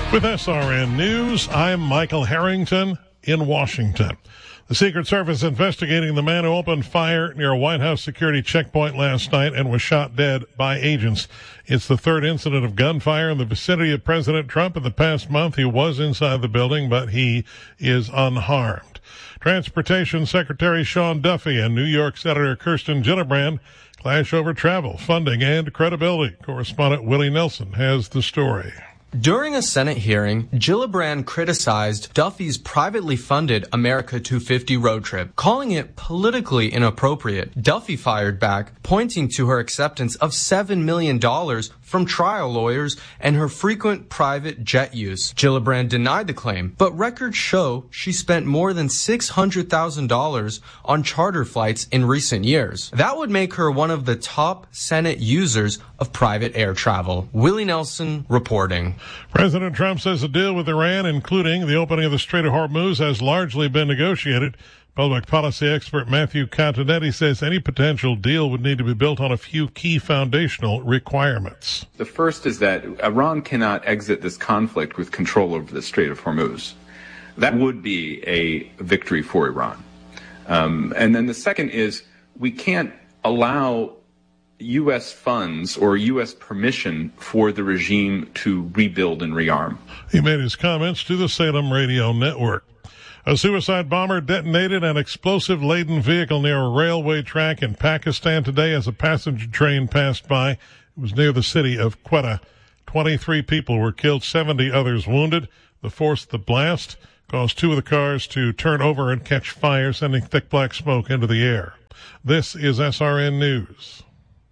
With SRN News, I'm Michael Harrington in Washington. The Secret Service investigating the man who opened fire near a White House security checkpoint last night and was shot dead by agents. It's the third incident of gunfire in the vicinity of President Trump in the past month. He was inside the building, but he is unharmed. Transportation Secretary Sean Duffy and New York Senator Kirsten Gillibrand clash over travel, funding, and credibility. Correspondent Willie Nelson has the story. During a Senate hearing, Gillibrand criticized Duffy's privately funded America 250 road trip, calling it politically inappropriate. Duffy fired back, pointing to her acceptance of $7 million from trial lawyers and her frequent private jet use. Gillibrand denied the claim, but records show she spent more than $600,000 on charter flights in recent years. That would make her one of the top Senate users of private air travel. Willie Nelson reporting. President Trump says a deal with Iran, including the opening of the Strait of Hormuz, has largely been negotiated. Public policy expert Matthew Continetti says any potential deal would need to be built on a few key foundational requirements. The first is that Iran cannot exit this conflict with control over the Strait of Hormuz. That would be a victory for Iran. And then the second is we can't allow U.S. funds or U.S. permission for the regime to rebuild and rearm. He made his comments to the Salem Radio Network. A suicide bomber detonated an explosive-laden vehicle near a railway track in Pakistan today as a passenger train passed by. It was near the city of Quetta. 23 people were killed, 70 others wounded. The force of the blast caused two of the cars to turn over and catch fire, sending thick black smoke into the air. This is SRN News.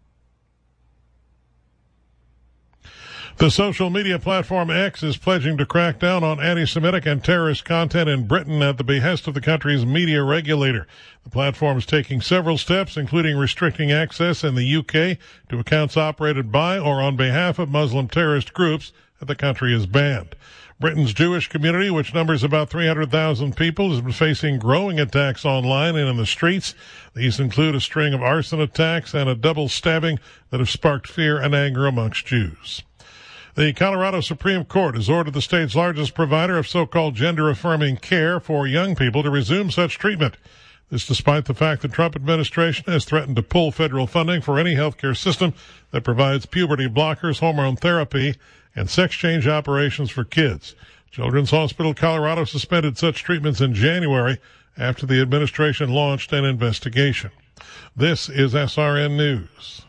The social media platform X is pledging to crack down on anti-Semitic and terrorist content in Britain at the behest of the country's media regulator. The platform is taking several steps, including restricting access in the UK to accounts operated by or on behalf of Muslim terrorist groups that the country has banned. Britain's Jewish community, which numbers about 300,000 people, has been facing growing attacks online and in the streets. These include a string of arson attacks and a double stabbing that have sparked fear and anger amongst Jews. The Colorado Supreme Court has ordered the state's largest provider of so-called gender-affirming care for young people to resume such treatment. This despite the fact the Trump administration has threatened to pull federal funding for any healthcare system that provides puberty blockers, hormone therapy, and sex change operations for kids. Children's Hospital Colorado suspended such treatments in January after the administration launched an investigation. This is SRN News.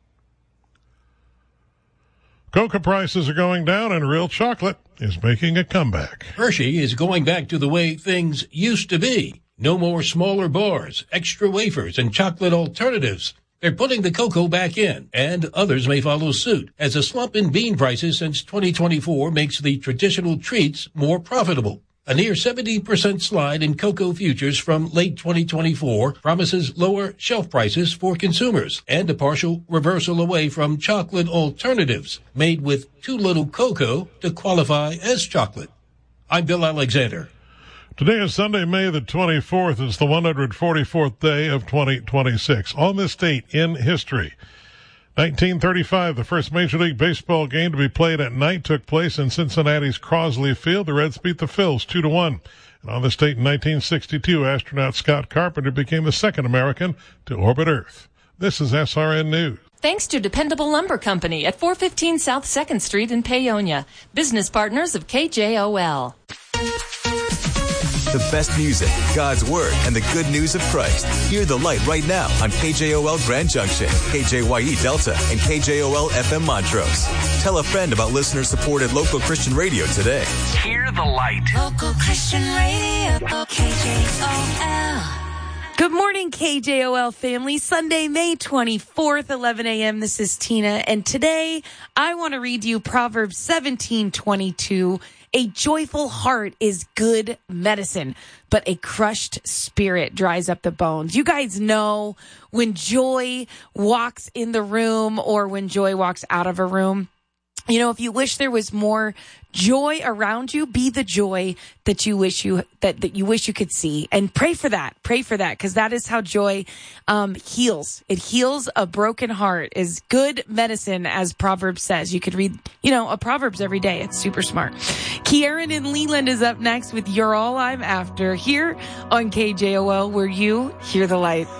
Cocoa prices are going down and real chocolate is making a comeback. Hershey is going back to the way things used to be. No more smaller bars, extra wafers, and chocolate alternatives. They're putting the cocoa back in, and others may follow suit, as a slump in bean prices since 2024 makes the traditional treats more profitable. A near 70% slide in cocoa futures from late 2024 promises lower shelf prices for consumers and a partial reversal away from chocolate alternatives made with too little cocoa to qualify as chocolate. I'm Bill Alexander. Today is Sunday, May the 24th. It's the 144th day of 2026. On this date in history, 1935, the first Major League Baseball game to be played at night took place in Cincinnati's Crosley Field. The Reds beat the Phils 2-1. And on this date in 1962, astronaut Scott Carpenter became the second American to orbit Earth. This is SRN News. Thanks to Dependable Lumber Company at 415 South 2nd Street in Paonia. Business partners of KJOL. The best music, God's Word, and the good news of Christ. Hear the light right now on KJOL Grand Junction, KJYE Delta, and KJOL FM Montrose. Tell a friend about listener-supported local Christian radio today. Hear the light. Local Christian radio, KJOL. Good morning, KJOL family. Sunday, May 24th, 11 a.m. This is Tina, and today I want to read you Proverbs 17:22. A joyful heart is good medicine, but a crushed spirit dries up the bones. You guys know when joy walks in the room or when joy walks out of a room, You know, if you wish there was more joy around you, be the joy that you wish you could see, and pray for that. Pray for that, because that is how joy heals. It heals a broken heart. Is good medicine, as Proverbs says. You could read, a Proverbs every day. It's super smart. Kieran in Leland is up next with "You're All I'm After" here on KJOL, where you hear the light.